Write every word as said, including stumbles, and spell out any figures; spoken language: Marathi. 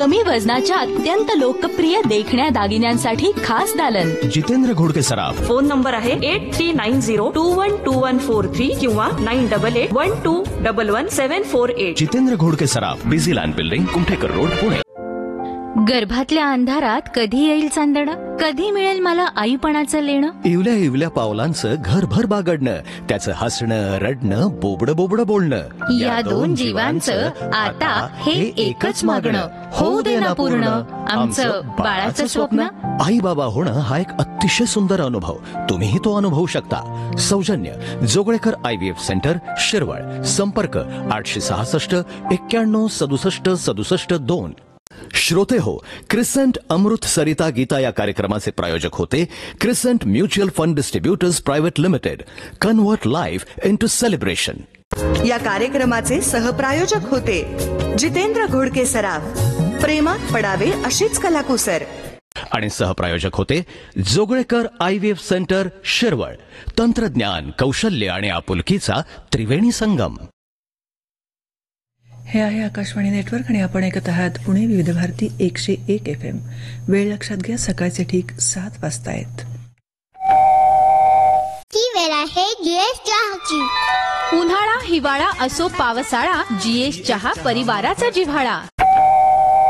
कमी वजनाच्या अत्यंत लोकप्रिय देखण्या दागिन्यांसाठी खास दालन. जितेंद्र घोडके सराफ. फोन नंबर आहे eight three nine zero to one two one four three किंवा nine double eight one two double one सेवन फोर एट. जितेंद्र घोडके सराफ, busy land building, Kumthekar road, Pune. गर्भातल्या अंधारात कधी येईल चांदण, कधी मिळेल मला आईपणाचं लेणं. इवल्या इवल्या पावलांचं घरभर बागडणं, त्याचं हसणं रडणं बोबडं बोबडं बोलणं. या दोन जीवांचं आता हे एकच मागणं. होऊ दे ना पूर्ण आमचं बाळाचं स्वप्न. आई बाबा होणं हा एक अतिशय सुंदर अनुभव. तुम्हीही तो अनुभवू शकता. सौजन्य Joglekar I V F centre, Shirwal. संपर्क आठशे सहासष्ट एक्क्याण्णव सदुसष्ट सदुसष्ट दोन. श्रोते हो, क्रिसेंट अमृत सरिता गीता या कार्यक्रमाचे प्रायोजक होते crescent mutual fund distributors private limited. Convert life into celebration. या कार्यक्रमाचे सहप्रायोजक होते जितेंद्र घोडके सराफ. प्रेमात पडावे अशीच कलाकुसर. आणि सहप्रायोजक होते Joglekar I V F centre, Shirwal. तंत्रज्ञान, कौशल्य आणि आपुलकीचा त्रिवेणी संगम. हे आहे आकाशवाणी नेटवर्क आणि आपण ऐकत आहात पुणे विविध भारती एकशे एक एफ एम. वेळ लक्षात घ्या, सकाळचे ठीक सात वाजता आहेत. ती वेळ आहे जीएस चहाची. उन्हाळा हिवाळा असो पावसाळा, जीएस चहा परिवाराचा जिव्हाळा.